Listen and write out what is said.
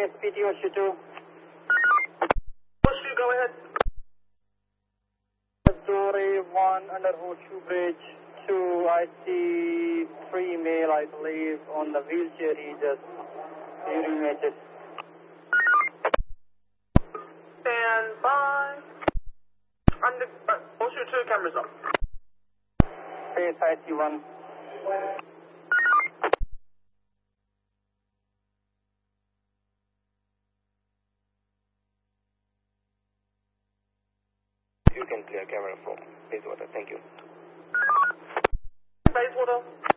SPT Horseshoe 2. Horseshoe, go ahead. Dory 1 under Horseshoe Bridge 2. I see 3 male, I believe, on the wheelchair. He just urinated. Stand by. Under Horseshoe 2, cameras up. Face IC1. You can clear camera 4. Basewater, thank you. Basewater.